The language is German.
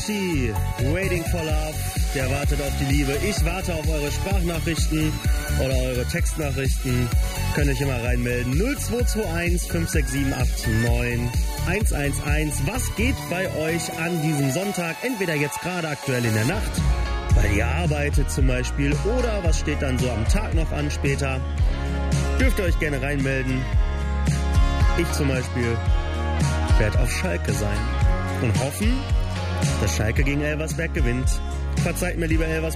Avicii, Waiting for Love, der wartet auf die Liebe. Ich warte auf eure Sprachnachrichten oder eure Textnachrichten. Könnt euch immer reinmelden. 0221 56789 111. Was geht bei euch an diesem Sonntag? Entweder jetzt gerade aktuell in der Nacht, weil ihr arbeitet zum Beispiel, oder was steht dann so am Tag noch an später? Dürft ihr euch gerne reinmelden. Ich zum Beispiel werde auf Schalke sein und hoffen, dass Schalke gegen Elversberg gewinnt. Verzeiht mir, liebe Elversberg.